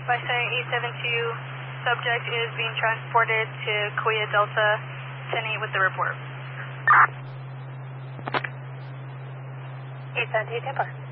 By saying 872, subject is being transported to Kauai Delta 10-8 with the report. 872 Tampa.